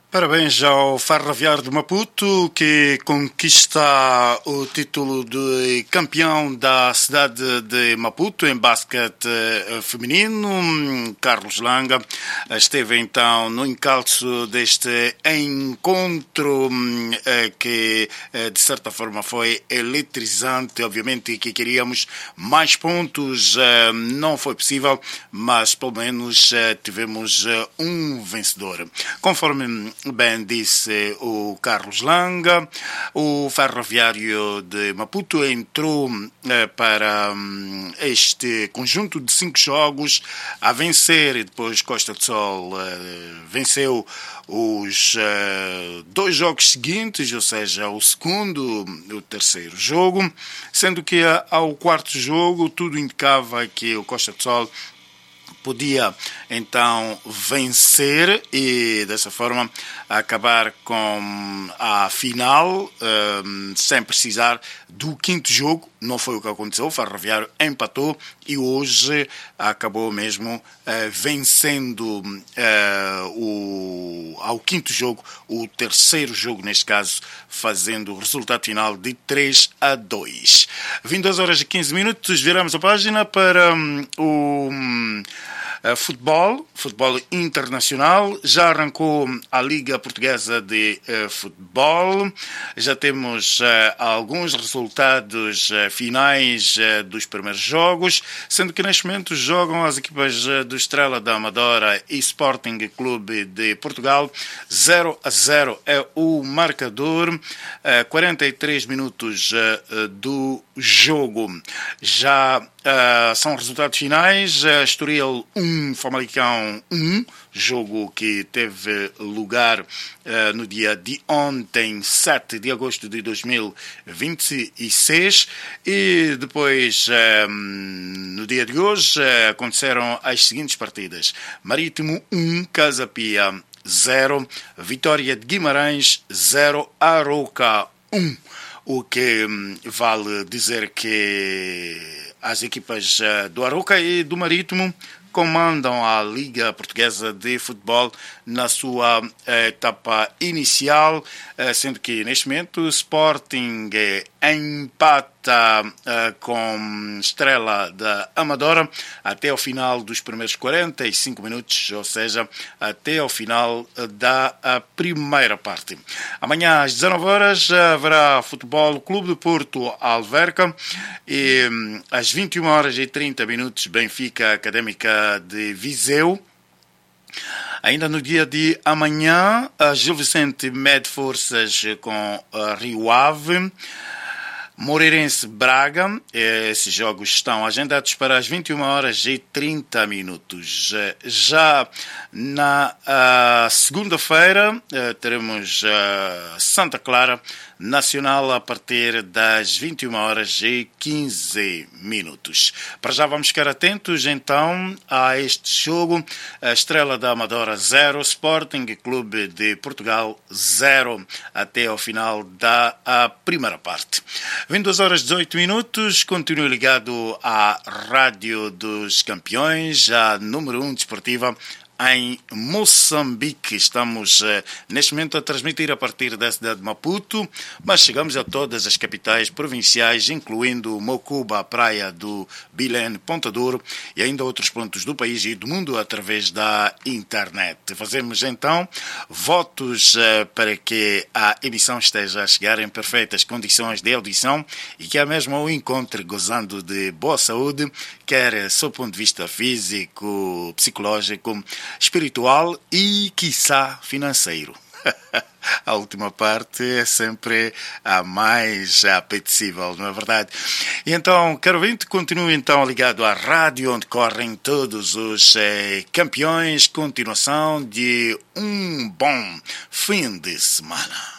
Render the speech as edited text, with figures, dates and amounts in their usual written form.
Parabéns ao Ferroviário de Maputo, que conquista o título de campeão da cidade de Maputo em basquete feminino. Carlos Langa esteve então no encalço deste encontro que de certa forma foi eletrizante. Obviamente que queríamos mais pontos, não foi possível, mas pelo menos tivemos um vencedor. Conforme bem disse o Carlos Langa, o Ferroviário de Maputo entrou para este conjunto de 5 jogos a vencer, e depois Costa do Sol venceu os 2 jogos seguintes, ou seja, o segundo e o terceiro jogo, sendo que ao quarto jogo tudo indicava que o Costa do Sol podia então vencer e dessa forma acabar com a final sem precisar do quinto jogo. Não foi o que aconteceu, o Ferroviário empatou e hoje acabou mesmo vencendo ao quinto jogo, o terceiro jogo neste caso, fazendo o resultado final de 3-2. 22h15, viramos a página para o futebol internacional. Já arrancou a Liga Portuguesa de Futebol, já temos alguns resultados finais dos primeiros jogos, sendo que neste momento jogam as equipas do Estrela da Amadora e Sporting Clube de Portugal. 0-0 é o marcador, 43 minutos do jogo. Já são resultados finais: Estoril 1, Famalicão 1, jogo que teve lugar no dia de ontem, 7 de agosto de 2026, e depois no dia de hoje aconteceram as seguintes partidas: Marítimo 1, Casa Pia 0, Vitória de Guimarães 0, Arouca 1. O que vale dizer que as equipas do Arouca e do Marítimo comandam a Liga Portuguesa de Futebol na sua etapa inicial, sendo que neste momento o Sporting empata com Estrela da Amadora até ao final dos primeiros 45 minutos, ou seja, até ao final da primeira parte. Amanhã às 19h haverá Futebol Clube do Porto Alverca e às 21h30 Benfica Académica de Viseu. Ainda no dia de amanhã, a Gil Vicente mede forças com a Rio Ave. Moreirense Braga, esses jogos estão agendados para as 21h30. Já na segunda-feira teremos Santa Clara Nacional a partir das 21h15. Para já vamos ficar atentos então a este jogo: a Estrela da Amadora 0, Sporting Clube de Portugal 0, até ao final da primeira parte. 22h18, continue ligado à Rádio dos Campeões, a número 1 desportiva em Moçambique. Estamos neste momento a transmitir a partir da cidade de Maputo, mas chegamos a todas as capitais provinciais, incluindo Mocuba, a praia do Bilene, Ponta Douro e ainda outros pontos do país e do mundo através da internet. Fazemos então votos para que a emissão esteja a chegar em perfeitas condições de audição e que a mesma o encontre gozando de boa saúde, quer sob o ponto de vista físico, psicológico, espiritual e, quiçá, financeiro. A última parte é sempre a mais apetecível, não é verdade? E então, caro ouvinte, continue então ligado à rádio onde correm todos os campeões. Continuação de um bom fim de semana.